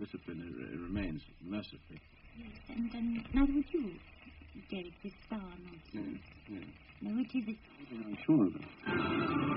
discipline remains, mercifully. Yes, and now would you, Derek, this star nonsense? Yes. Now, which is it? I'm sure of it.